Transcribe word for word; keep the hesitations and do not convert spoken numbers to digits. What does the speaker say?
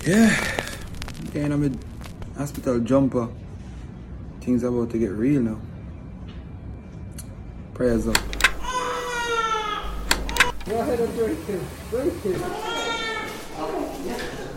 Yeah, again, I'm a hospital jumper. Things are about to get real now. Prayers up. Go ahead and break it. Break it.